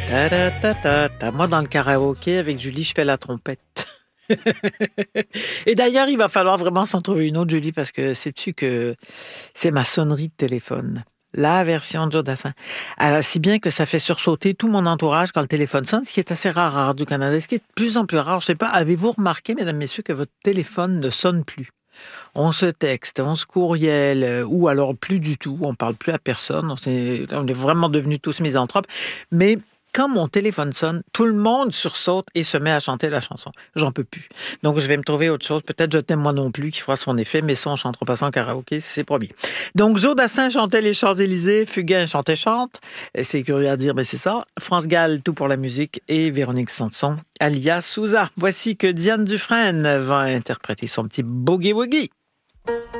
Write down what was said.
Ta-da-ta-ta-ta. Moi, dans le karaoké, avec Julie, je fais la trompette. Et d'ailleurs, il va falloir vraiment s'en trouver une autre, Julie, parce que sais-tu que c'est ma sonnerie de téléphone. La version de Joe Dassin. Alors, si bien que ça fait sursauter tout mon entourage quand le téléphone sonne, ce qui est assez rare à Radio-Canada. Ce qui est de plus en plus rare, je sais pas, avez-vous remarqué, mesdames, messieurs, que votre téléphone ne sonne plus? On se texte, on se courriel, ou alors plus du tout, on parle plus à personne, on est vraiment devenus tous misanthropes. Mais quand mon téléphone sonne, tout le monde sursaute et se met à chanter la chanson. J'en peux plus. Donc, je vais me trouver autre chose. Peut-être Je t'aime moi non plus qui fera son effet, mais ça, on chantera pas ça en karaoké, c'est promis. Donc, Joe Dassin chantait les Champs-Élysées, Fugain chantait Chante. C'est curieux à dire, mais c'est ça. France Gall, tout pour la musique, et Véronique Sanson, alias Souza. Voici que Diane Dufresne va interpréter son petit boogie-woogie.